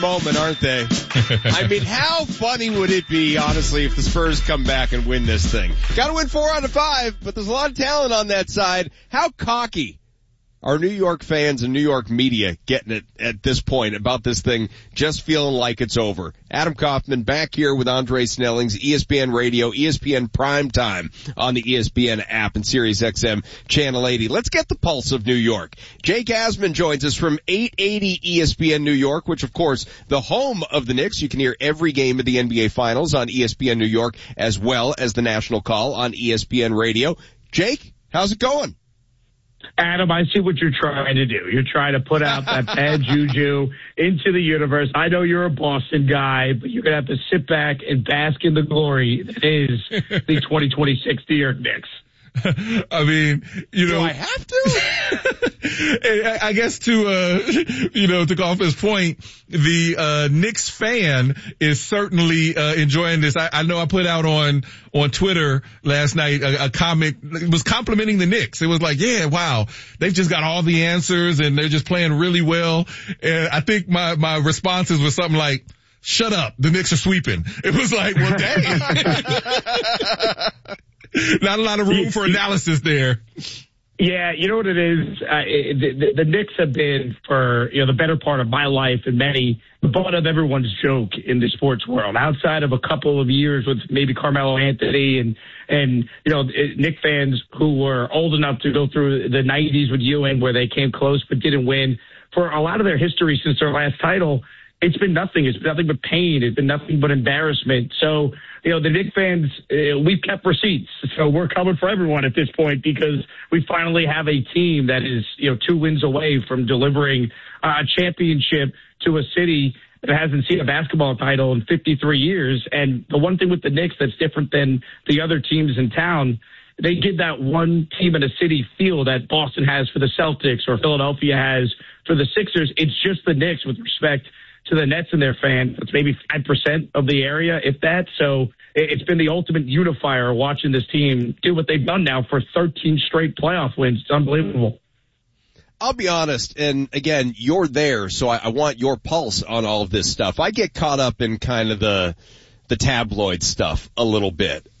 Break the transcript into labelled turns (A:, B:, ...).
A: moment, aren't they? I mean, how funny would it be, honestly, if the Spurs come back and win this thing? Got to win 4 out of 5, but there's a lot of talent on that side. How cocky are New York fans and New York media getting it at this point about this thing just feeling like it's over? Adam Kaufman back here with Andre Snelling's ESPN Radio, ESPN Primetime on the ESPN app and Sirius XM Channel 80. Let's get the pulse of New York. Jake Asman joins us from 880 ESPN New York, which of course, the home of the Knicks. You can hear every game of the NBA Finals on ESPN New York as well as the national call on ESPN Radio. Jake, how's it going?
B: Adam, I see what you're trying to do. You're trying to put out that bad juju into the universe. I know you're a Boston guy, but you're going to have to sit back and bask in the glory that is the 2026 New York Knicks.
C: I mean, you know.
A: Do I have to?
C: I guess to Kaufman's point, the Knicks fan is certainly enjoying this. I know I put out on Twitter last night a comment. It was complimenting the Knicks. It was like, yeah, wow, they've just got all the answers and they're just playing really well. And I think my responses was something like, shut up, the Knicks are sweeping. It was like, well, dang. Not a lot of room for analysis there.
B: Yeah, you know what it is? The Knicks have been, for the better part of my life and many, the butt of everyone's joke in the sports world. Outside of a couple of years with maybe Carmelo Anthony and Knicks fans who were old enough to go through the 90s with Ewing where they came close but didn't win. For a lot of their history since their last title, it's been nothing. It's been nothing but pain. It's been nothing but embarrassment. So, the Knicks fans, we've kept receipts. So we're coming for everyone at this point because we finally have a team that is, 2 wins away from delivering a championship to a city that hasn't seen a basketball title in 53 years. And the one thing with the Knicks that's different than the other teams in town, they give that one team in a city feel that Boston has for the Celtics or Philadelphia has for the Sixers. It's just the Knicks with respect to the Nets and their fans. It's maybe 5% of the area, if that. So it's been the ultimate unifier watching this team do what they've done now for 13 straight playoff wins. It's unbelievable.
A: I'll be honest, and again, you're there, so I want your pulse on all of this stuff. I get caught up in kind of the tabloid stuff a little bit.